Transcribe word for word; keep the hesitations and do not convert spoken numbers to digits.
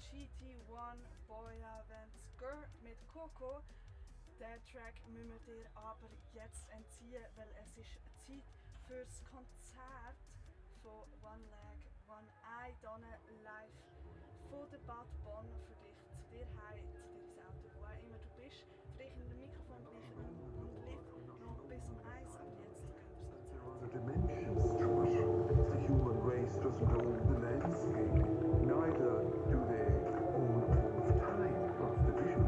G T eins Boyaventure mit Coco. Den Track müssen wir dir aber jetzt entziehen, weil es ist Zeit für das Konzert von One Leg, One Eye hier live von der Bad Bonn